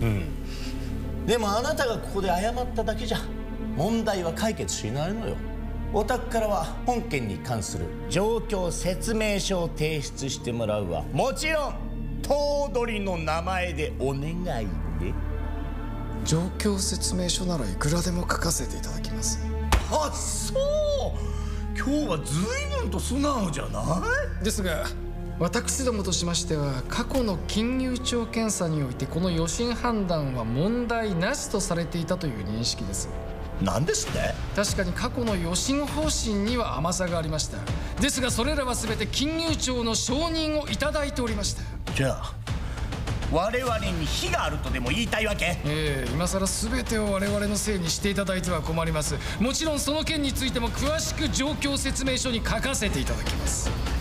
でもあなたがここで謝っただけじゃ問題は解決しないのよ。お宅からは本件に関する状況説明書を提出してもらうわ。もちろん頭取の名前でお願いね。 状況説明書ならいくらでも書かせていただきます。 あ、そう。今日は随分と素直じゃない？ ですが私どもとしましては過去の金融庁検査においてこの予診判断は問題なしとされていたという認識です。 なんですって？ 確かに過去の予診方針には甘さがありました。ですがそれらは全て金融庁の承認をいただいておりました。 じゃあ我々に非があるとでも言いたいわけ？ 今さら全てを我々のせいにしていただいては困ります。もちろんその件についても詳しく状況説明書に書かせていただきます。